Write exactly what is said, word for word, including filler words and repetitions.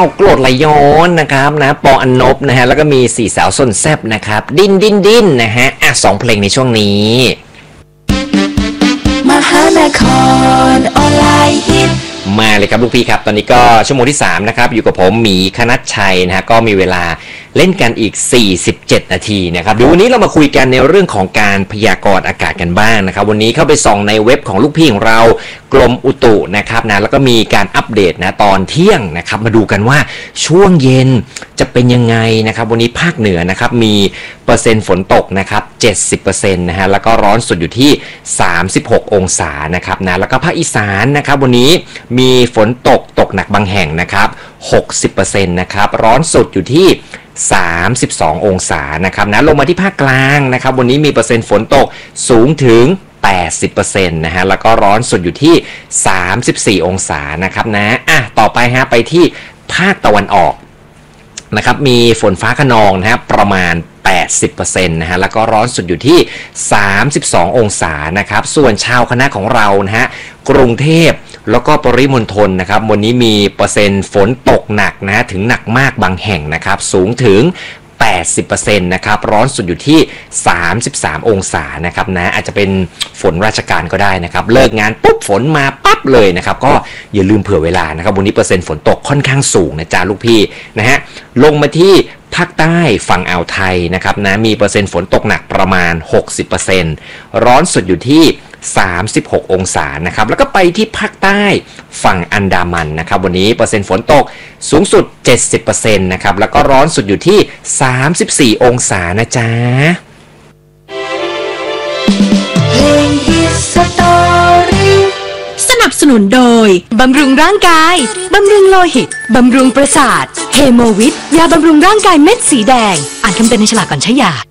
าวโกรธไหลย้อนนะครับนะปออันนบนะฮะแล้วก็มีสี่สาวส้นแซบนะครับดิ้นดิ้นดิ้นนะฮะอ่ะสองเพลงในช่วงนี้มหานครออนไลน์ฮิตมาเลยครับลูกพี่ครับตอนนี้ก็ชั่วโมงที่สามนะครับอยู่กับผมหมีคณัชชัยนะฮะก็มีเวลาเล่นกันอีกสี่สิบเจ็ดนาทีนะครับเดี๋ยววันนี้เรามาคุยกันในเรื่องของการพยากรณ์อากาศกันบ้างนะครับวันนี้เข้าไปส่องในเว็บของลูกพี่ของเรากรมอุตุนะครับนะแล้วก็มีการอัปเดตนะตอนเที่ยงนะครับมาดูกันว่าช่วงเย็นจะเป็นยังไงนะครับวันนี้ภาคเหนือนะครับมีเปอร์เซ็นต์ฝนตกนะครับ เจ็ดสิบเปอร์เซ็นต์ นะฮะแล้วก็ร้อนสุดอยู่ที่สามสิบหกองศานะครับนะแล้วก็ภาคอีสานนะครับวันนี้มีฝนตกตกหนักบางแห่งนะครับ หกสิบเปอร์เซ็นต์ นะครับร้อนสุดอยู่ที่สามสิบสององศานะครับนะลงมาที่ภาคกลางนะครับวันนี้มีเปอร์เซ็นต์ฝนตกสูงถึง แปดสิบเปอร์เซ็นต์ นะฮะแล้วก็ร้อนสุดอยู่ที่สามสิบสี่องศานะครับนะอ่ะต่อไปฮะไปที่ภาคตะวันออกนะครับมีฝนฟ้าคะนองนะฮะประมาณ แปดสิบเปอร์เซ็นต์ นะฮะแล้วก็ร้อนสุดอยู่ที่สามสิบสององศานะครับส่วนชาวคณะของเรานะฮะกรุงเทพแล้วก็ปริมณฑลนะครับวันนี้มีเปอร์เซ็นต์ฝนตกหนักนะถึงหนักมากบางแห่งนะครับสูงถึง แปดสิบเปอร์เซ็นต์ นะครับร้อนสุดอยู่ที่สามสิบสามองศานะครับนะอาจจะเป็นฝนราชการก็ได้นะครับเลิกงานปุ๊บฝนมาปั๊บเลยนะครับก็อย่าลืมเผื่อเวลานะครับวันนี้เปอร์เซ็นต์ฝนตกค่อนข้างสูงนะจ๊ะลูกพี่นะฮะลงมาที่ภาคใต้ฝั่งอ่าวไทยนะครับนะมีเปอร์เซ็นต์ฝนตกหนักประมาณ หกสิบเปอร์เซ็นต์ ร้อนสุดอยู่ที่สามสิบหกองศานะครับแล้วก็ไปที่ภาคใต้ฝั่งอันดามันนะครับวันนี้เปอร์เซ็นต์ฝนตกสูงสุด เจ็ดสิบเปอร์เซ็นต์ นะครับแล้วก็ร้อนสุดอยู่ที่สามสิบสี่องศานะจ๊ะเพลงฮิตสตอรี่สนับสนุนโดยบำรุงร่างกายบำรุงโลหิตบำรุงประสาทเฮโมวิทยาบำรุงร่างกายเม็ดสีแดงอ่านคำเตือนในฉลากก่อนใช้ยา